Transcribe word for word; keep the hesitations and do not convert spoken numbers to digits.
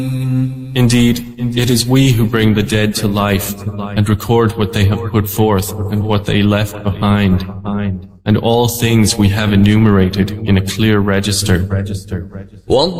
Indeed, it is we who bring the dead to life and record what they have put forth and what they left behind, and all things we have enumerated in a clear register.